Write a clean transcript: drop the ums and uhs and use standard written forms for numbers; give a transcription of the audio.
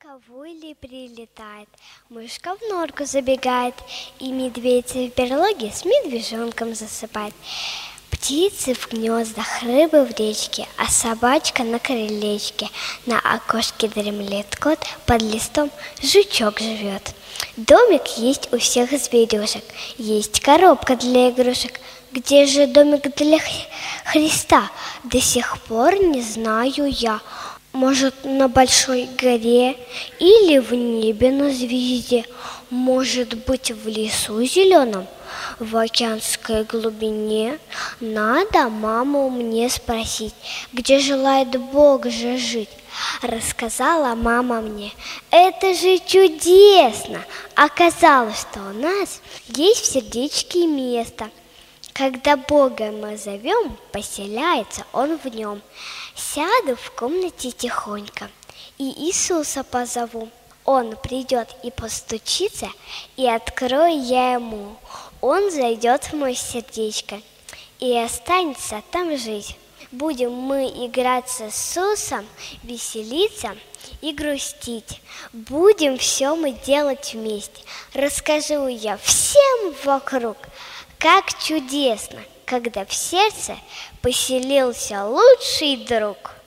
Хавули прилетает, мышка в норку забегает, и медведь в берлоге с медвежонком засыпает. Птицы в гнездах, рыбы в речке, а собачка на крылечке. На окошке дремлет кот, под листом жучок живет. Домик есть у всех зверюшек, есть коробка для игрушек. Где же домик для Христа? До сих пор не знаю я. Может, на большой горе или в небе на звезде? Может быть, в лесу зеленом, в океанской глубине? Надо маму мне спросить, где желает Бог же жить. Рассказала мама мне, это же чудесно! Оказалось, что у нас есть в сердечке место. Когда Бога мы зовем, поселяется Он в нем. Сяду в комнате тихонько и Иисуса позову. Он придет и постучится, и открою я ему. Он зайдет в мое сердечко и останется там жить. Будем мы играться с Иисусом, веселиться и грустить. Будем все мы делать вместе. Расскажу я всем вокруг, как чудесно, когда в сердце поселился лучший друг.